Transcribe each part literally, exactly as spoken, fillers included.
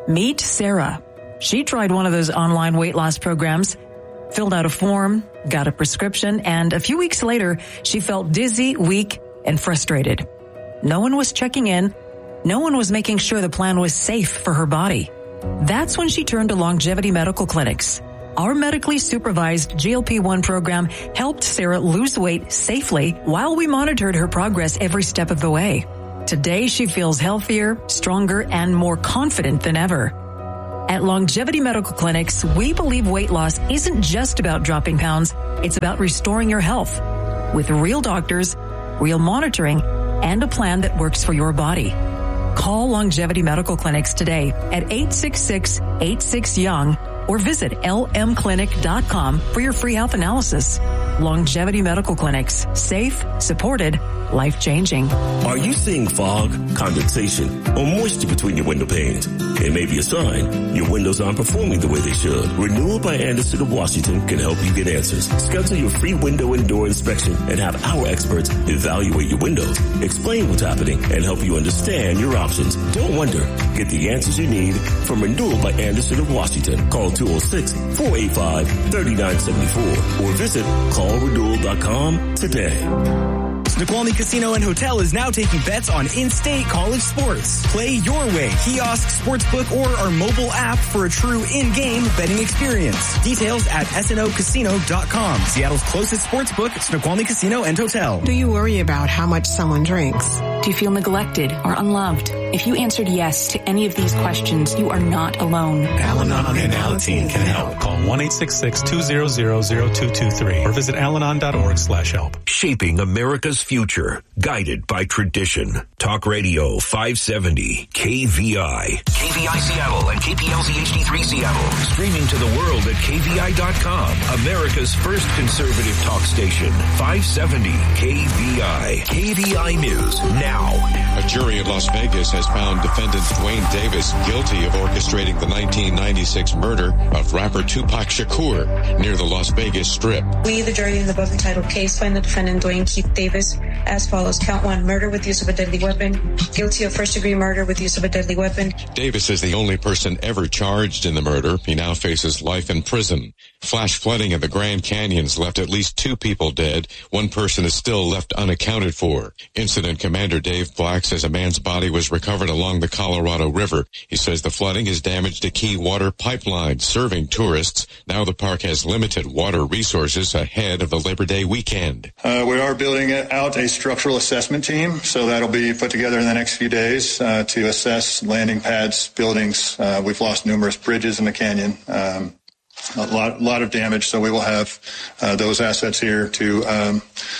Meet Sarah. She tried one of those online weight loss programs, filled out a form, got a prescription, and a few weeks later, she felt dizzy, weak, and frustrated. No one was checking in. No one was making sure the plan was safe for her body. That's when she turned to Longevity Medical Clinics. Our medically supervised G L P one program helped Sarah lose weight safely while we monitored her progress every step of the way. Today, she feels healthier, stronger, and more confident than ever. At Longevity Medical Clinics, we believe weight loss isn't just about dropping pounds. It's about restoring your health with real doctors, real monitoring, and a plan that works for your body. Call Longevity Medical Clinics today at eight six six, eight six, YOUNG or visit L M clinic dot com for your free health analysis. Longevity Medical Clinics. Safe, supported, life-changing. Are you seeing fog, condensation, or moisture between your window panes? It may be a sign your windows aren't performing the way they should. Renewal by Anderson of Washington can help you get answers. Schedule your free window and door inspection and have our experts evaluate your windows, explain what's happening, and help you understand your options. Don't wonder. Get the answers you need from Renewal by Anderson of Washington. Call two oh six, four eight five, three nine seven four or visit call renewal dot com today. Snoqualmie Casino and Hotel is now taking bets on in-state college sports. Play your way, kiosk, sportsbook, or our mobile app for a true in-game betting experience. Details at S N O casino dot com. Seattle's closest sportsbook, Snoqualmie Casino and Hotel. Do you worry about how much someone drinks? Do you feel neglected or unloved? If you answered yes to any of these questions, you are not alone. Al-Anon and Alateen can help. Call one eight six six, two zero zero, zero two two three or visit alanon dot org slash help. Shaping America's future, guided by tradition. Talk Radio five seventy K V I. K V I Seattle and K P L Z H D three Seattle. Streaming to the world at K V I dot com. America's first conservative talk station. five seventy K V I. K V I News now. A jury in Las Vegas has found defendant Dwayne Davis guilty of orchestrating the nineteen ninety-six murder of rapper Tupac Shakur near the Las Vegas Strip. We, the jury in the above entitled case, find the defendant Dwayne Keith Davis as follows. Count one, murder with use of a deadly weapon. Guilty of first-degree murder with use of a deadly weapon. Davis is the only person ever charged in the murder. He now faces life in prison. Flash flooding in the Grand Canyons left at least two people dead. One person is still left unaccounted for. Incident Commander Dave Black says a man's body was recovered along the Colorado River. He says the flooding has damaged a key water pipeline serving tourists. Now the park has limited water resources ahead of the Labor Day weekend. Uh, we are building out a structural assessment team, so that'll be put together in the next few days uh, to assess landing pads, buildings. Uh, we've lost numerous bridges in the canyon. Um, a lot, lot of damage, so we will have uh, those assets here to um,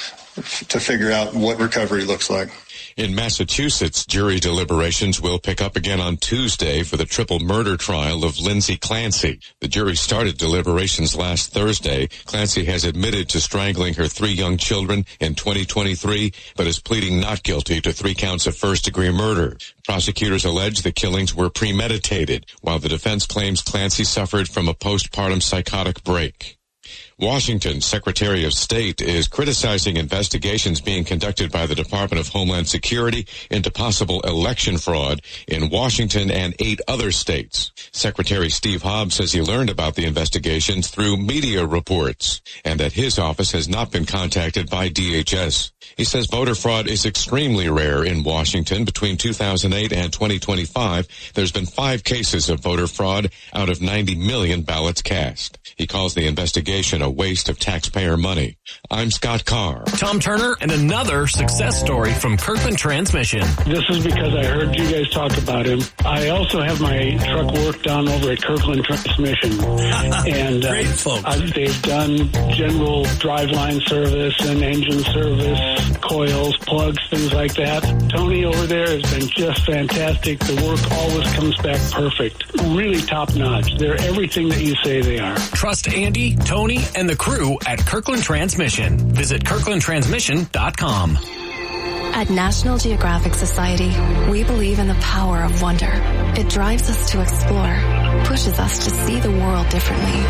to figure out what recovery looks like. In Massachusetts, jury deliberations will pick up again on Tuesday for the triple murder trial of Lindsay Clancy. The jury started deliberations last Thursday. Clancy has admitted to strangling her three young children in twenty twenty-three, but is pleading not guilty to three counts of first-degree murder. Prosecutors allege the killings were premeditated, while the defense claims Clancy suffered from a postpartum psychotic break. Washington's Secretary of State is criticizing investigations being conducted by the Department of Homeland Security into possible election fraud in Washington and eight other states. Secretary Steve Hobbs says he learned about the investigations through media reports and that his office has not been contacted by D H S. He says voter fraud is extremely rare in Washington. Between two thousand eight and twenty twenty-five, there's been five cases of voter fraud out of ninety million ballots cast. He calls the investigation a waste of taxpayer money. I'm Scott Carr. Tom Turner and another success story from Kirkland Transmission. This is because I heard you guys talk about him. I also have my truck work done over at Kirkland Transmission. and uh, Great folks. Uh, they've done general driveline service and engine service, coils, plugs, things like that. Tony over there has been just fantastic. The work always comes back perfect. Really top notch. They're everything that you say they are. Trust Andy, Tony, and the crew at Kirkland Transmission. Visit kirkland transmission dot com. At National Geographic Society, we believe in the power of wonder. It drives us to explore, pushes us to see the world differently.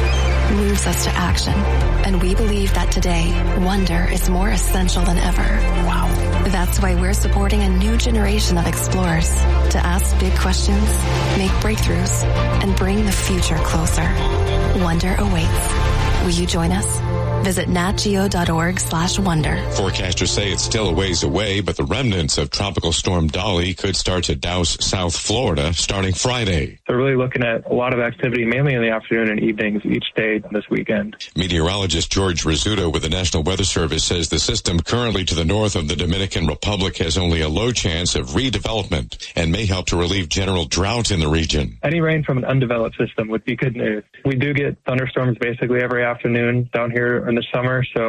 moves us to action. And we believe that today, wonder is more essential than ever. Wow. That's why we're supporting a new generation of explorers to ask big questions, make breakthroughs, and bring the future closer. Wonder awaits. Will you join us? Visit natgeo.org slash wonder. Forecasters say it's still a ways away, but the remnants of Tropical Storm Dolly could start to douse South Florida starting Friday. They're really looking at a lot of activity, mainly in the afternoon and evenings each day this weekend. Meteorologist George Rizzuto with the National Weather Service says the system currently to the north of the Dominican Republic has only a low chance of redevelopment and may help to relieve general drought in the region. Any rain from an undeveloped system would be good news. We do get thunderstorms basically every afternoon down here in the summer, so